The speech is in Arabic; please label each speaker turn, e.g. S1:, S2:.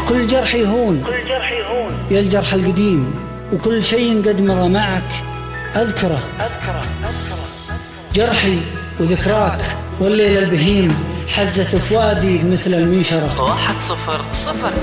S1: كل جرح يهون يا الجرح القديم، وكل شيء قد مضى معك أذكره. جرحي وذكراك والليل البهيم حزت فؤادي مثل المنشرة.
S2: 1-0-0